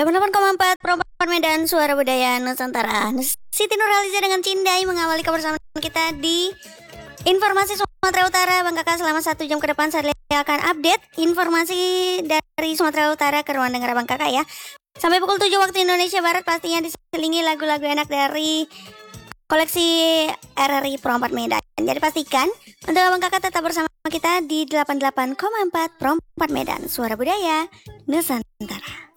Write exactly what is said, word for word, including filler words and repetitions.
delapan puluh delapan koma empat Proper Medan, Suara Budaya Nusantara. Siti Nurhaliza dengan Cindai mengawali kebersamaan kita di Informasi Sumatera Utara. Bang Kakak, selama satu jam ke depan saya akan update informasi dari Sumatera Utara ke ruang dengar Bang Kakak ya. Sampai pukul tujuh waktu Indonesia Barat, pastinya diselingi lagu-lagu enak dari koleksi R R I Pro empat Medan. Jadi pastikan untuk Abang Kakak tetap bersama kita di delapan puluh delapan koma empat Pro empat Medan, Suara Budaya Nusantara.